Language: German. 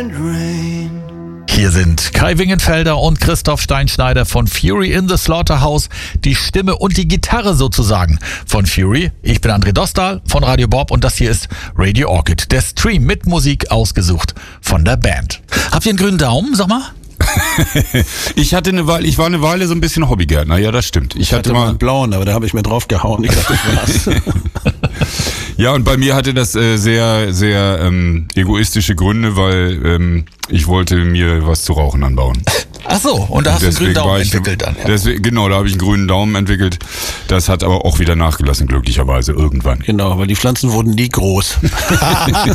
and rain. Hier sind Kai Wingenfelder und Christoph Steinschneider von Fury in the Slaughterhouse, die Stimme und die Gitarre sozusagen von Fury. Ich bin André Dostal von Radio Bob und das hier ist Radio Orchid, der Stream mit Musik ausgesucht von der Band. Habt ihr einen grünen Daumen, sag mal? Ich war eine Weile so ein bisschen Hobbygärtner, ja, das stimmt. Ich hatte mal einen blauen, aber da habe ich mir drauf gehauen. Ich dachte, das war's. Ja, und bei mir hatte das sehr, sehr egoistische Gründe, weil ich wollte mir was zu rauchen anbauen. Ach so, und da hast du einen grünen Daumen entwickelt dann. Ja. Deswegen, genau, da habe ich einen grünen Daumen entwickelt. Das hat aber auch wieder nachgelassen, glücklicherweise, irgendwann. Genau, weil die Pflanzen wurden nie groß.